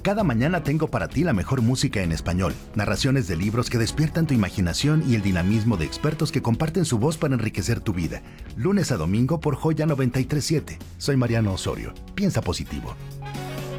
Cada mañana tengo para ti la mejor música en español, narraciones de libros que despiertan tu imaginación y el dinamismo de expertos que comparten su voz para enriquecer tu vida. Lunes a domingo por Joya 93.7. Soy Mariano Osorio. Piensa positivo.